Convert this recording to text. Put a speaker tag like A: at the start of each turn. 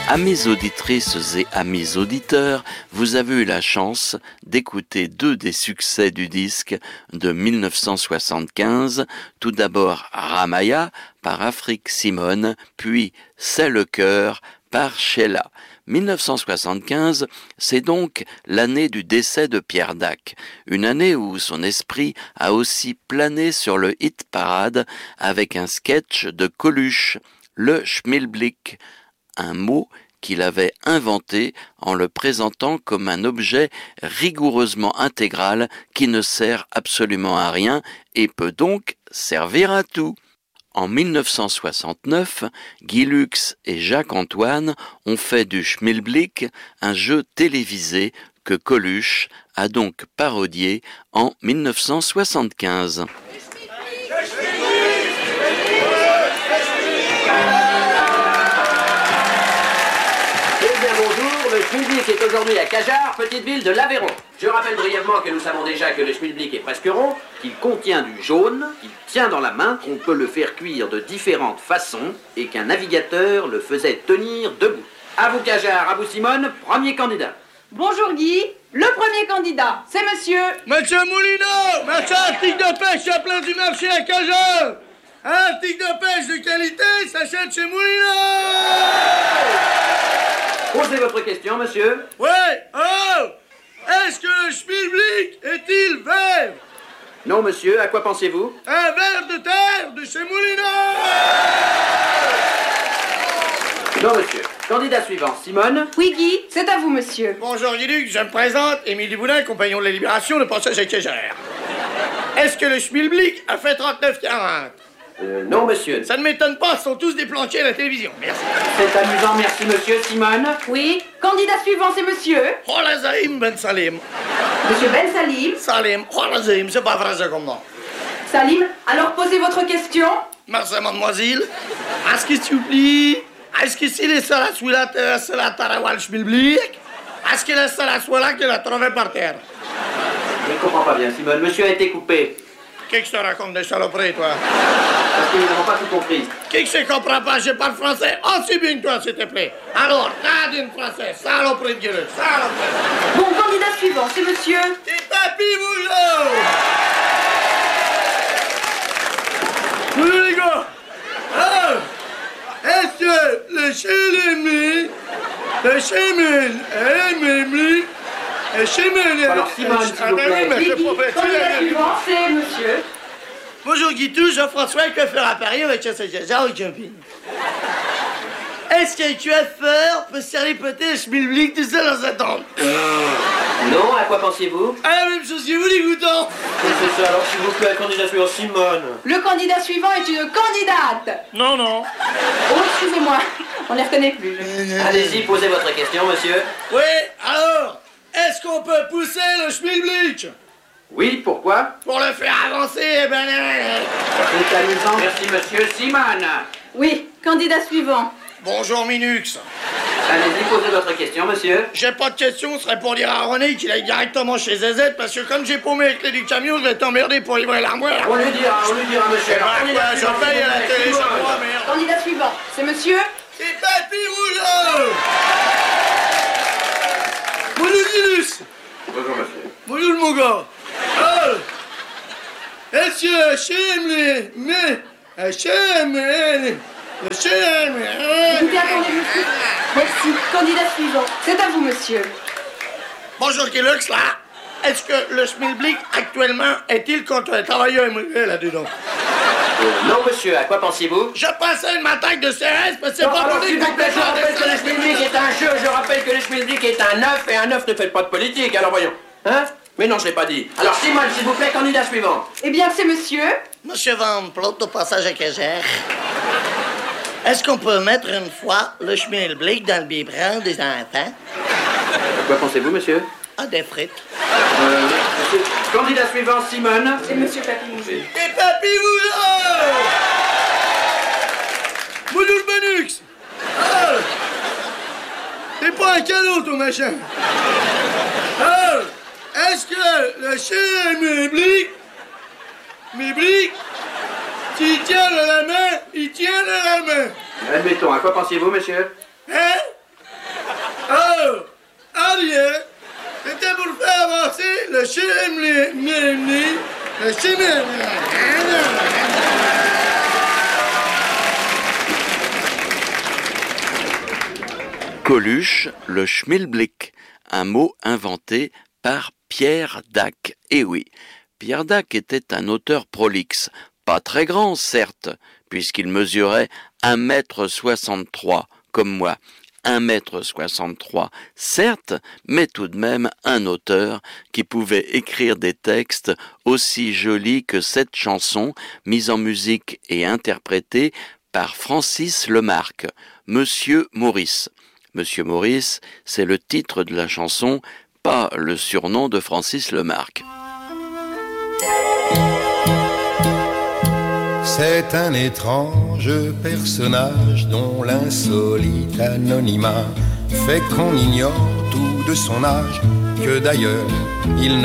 A: Amis auditrices et amis auditeurs, vous avez eu la chance d'écouter deux des succès du disque de 1975. Tout d'abord Ramaya par Afrique Simone, puis C'est le cœur par Sheila. 1975, c'est donc l'année du décès de Pierre Dac, une année où son esprit a aussi plané sur le hit parade avec un sketch de Coluche, le Schmilblick, un mot qu'il avait inventé en le présentant comme un objet rigoureusement intégral qui ne sert absolument à rien et peut donc servir à tout. En 1969, Guy Lux et Jacques Antoine ont fait du Schmilblick un jeu télévisé que Coluche a donc parodié en 1975.
B: Le Schmilblick est aujourd'hui à Cajarc, petite ville de l'Aveyron. Je rappelle brièvement que nous savons déjà que le Schmilblick est presque rond, qu'il contient du jaune, qu'il tient dans la main, qu'on peut le faire cuire de différentes façons et qu'un navigateur le faisait tenir debout. À vous Cajarc, à vous Simone, premier candidat.
C: Bonjour Guy, le premier candidat, c'est monsieur...
D: Monsieur Moulineau, marchand article de pêche à place du marché à Cajarc. Un article de pêche de qualité s'achète chez Moulineau.
B: Posez votre question, monsieur.
D: Ouais, oh! Est-ce que le Schmilblick est-il vert?
B: Non, monsieur, à quoi pensez-vous?
D: Un ver de terre de chez Moulineau.
B: Non, monsieur. Candidat suivant, Simone.
C: Oui Guy, c'est à vous monsieur.
D: Bonjour Guy Lux, je me présente, Émile Duboulin, compagnon de la Libération, de passage à Cajarc. Est-ce que le Schmilblick a fait 39,40?
B: Non, monsieur.
D: Ça ne m'étonne pas, ils sont tous déplanqués à la télévision. Merci.
B: C'est amusant, merci, monsieur. Simone.
C: Oui, candidat suivant, c'est monsieur...
D: Kholazaïm Ben Salim.
C: Monsieur Ben Salim.
D: Salim, Kholazaïm, c'est pas français comme nom.
C: Salim, alors posez votre question.
D: Merci, mademoiselle. Est-ce que s'il vous plaît, est-ce que c'est le seul celui-là, c'est la Tarawal Schmilblick? Est-ce que le seul celui-là qu'il a trouvé par terre?
B: Je ne comprends pas bien, Simone. Monsieur a été coupé.
D: Qu'est-ce que tu racontes des saloperies, toi?
B: Parce que nous n'avons pas tout compris.
D: Qu'est-ce que je comprends pas? Je parle français aussi bien que toi, s'il te plaît. Alors, t'as dit français, saloperie de gueule, saloperie.
C: Bon, candidat suivant, c'est monsieur...
D: Et papy Boulot! Bonjour les gars! Alors, est-ce que le Schmilblick,
B: Alors, Simone, s'il vous plaît.
C: Oui Guy, candidat suivant, c'est monsieur...
D: Bonjour Guitou, Jean-François, coiffeur à Paris avec Jean Camping. Est-ce qu'un coiffeur peut se ripoter le Schmilblick tout seul dans sa tente?
B: Non, à quoi pensez-vous?
D: À la même chose que vous, les goutons.
B: C'est ça, alors s'il vous plaît, candidat suivant, Simone.
C: Le candidat suivant est une candidate.
D: Non, non.
C: Oh, excusez-moi, on ne les reconnaît plus.
B: Allez-y, posez votre question, monsieur.
D: Oui, alors, est-ce qu'on peut pousser le Schmilblick?
B: Oui, pourquoi?
D: Pour le faire avancer,
B: C'est amusant. Merci, monsieur. Simone.
C: Oui, candidat suivant.
D: Bonjour Minux.
B: Allez-y, posez votre question, monsieur.
D: J'ai pas de question, ce serait pour dire à René qu'il aille directement chez ZZ, parce que comme j'ai paumé les clés du camion, je vais t'emmerder pour livrer l'armoire.
B: On lui dira, monsieur. Alors, candidat
D: Je
B: suivant,
D: paye à la télé,
B: Simone.
D: c'est moi, merde.
C: Candidat suivant, c'est monsieur...
D: C'est Papy Rougeau. Bonjour Minux.
B: Bonjour, monsieur.
D: Bonjour mon gars. Oh. Est-ce que
C: Écoutez, attendez, monsieur. Merci, candidat suivant, c'est à vous monsieur...
D: Bonjour Gilux, là. Est-ce que le Schmilblick actuellement est-il contre les travailleurs immigrés là-dedans?
B: Non, monsieur, à quoi pensez-vous?
D: Je passais une attaque de CRS parce que c'est pas
B: alors,
D: politique.
B: s'il vous plaît, je rappelle que le Schmilblick est un jeu. Je rappelle que le Schmilblick est un œuf et un œuf ne fait pas de politique. Alors voyons. Hein? Mais non, je l'ai pas dit. Alors, Simone, s'il vous plaît, candidat suivant.
C: Eh bien, c'est monsieur...
D: Monsieur Van Plot, au passage à Cajarc. Est-ce qu'on peut mettre une fois le Schmilblick dans le biberon des enfants?
B: À quoi pensez-vous, monsieur?
D: Ah, des frites.
B: Monsieur. Candidat suivant, Simone.
C: C'est monsieur Papy.
D: Et Papy Boulot! Bonjour Benux! Oh! T'es pas un cadeau, ton machin! Oh! Est-ce que le Schmilblick, s'il tient de la main, il tient de la main?
B: Admettons, à quoi pensiez-vous, monsieur?
D: Hein? Alors, Ariel, c'était pour faire avancer le
A: Coluche, le schmilblick, un mot inventé par Pierre Dac. Eh oui, Pierre Dac était un auteur prolixe, pas très grand certes, puisqu'il mesurait 1,63 m, comme moi. 1,63 m, certes, mais tout de même un auteur qui pouvait écrire des textes aussi jolis que cette chanson, mise en musique et interprétée par Francis Lemarque, Monsieur Maurice. Monsieur Maurice, c'est le titre de la chanson, pas le surnom de Francis Lemarque.
E: C'est un étrange personnage dont l'insolite anonymat fait qu'on ignore tout de son âge, que d'ailleurs il